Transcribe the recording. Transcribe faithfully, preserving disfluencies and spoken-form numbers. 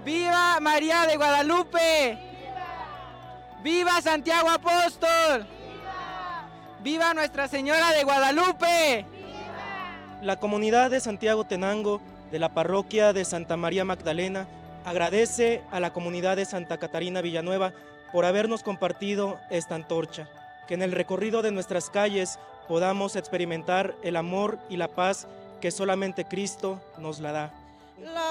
¡Viva María de Guadalupe! ¡Viva Santiago Apóstol! ¡Viva! ¡Viva Nuestra Señora de Guadalupe! ¡Viva! La comunidad de Santiago Tenango, de la parroquia de Santa María Magdalena, agradece a la comunidad de Santa Catarina Villanueva por habernos compartido esta antorcha, que en el recorrido de nuestras calles podamos experimentar el amor y la paz que solamente Cristo nos la da.